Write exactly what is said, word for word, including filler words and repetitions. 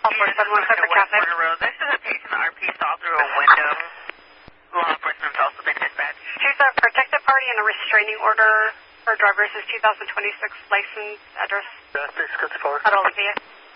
four seven one seven for traffic. Road. This is a patient R P saw through a window. Law enforcement has also been dispatched. She's a protected party and a restraining order. Her driver's is two thousand twenty-six license address. Yeah, six, six, four. At Olivia.